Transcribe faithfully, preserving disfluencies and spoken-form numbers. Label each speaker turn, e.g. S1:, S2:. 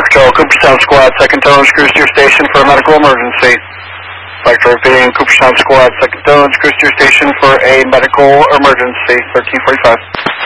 S1: Patrol, Cooperstown Squad, second tone, cruise to your station for a medical emergency. Vector repeating, Cooperstown Squad, second tone, cruise to your station for a medical emergency, thirteen forty-five.